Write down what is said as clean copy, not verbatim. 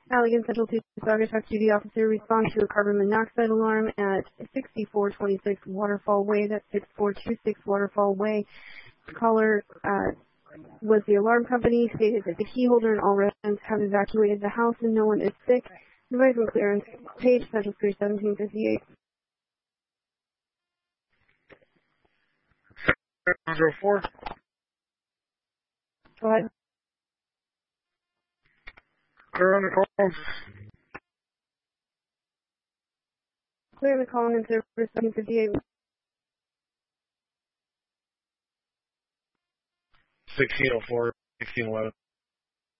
Allegan Central 2 Saugatuck Duty Officer responds to a carbon monoxide alarm at 6426 Waterfall Way. That's 6426 Waterfall Way. Caller was the alarm company, stated that the key holder and all residents have evacuated the house and no one is sick. Advisement clearance, page Central 3 1758. 704. Go ahead. Clear on the call. Clear the call in service 1758. 1604, 1611.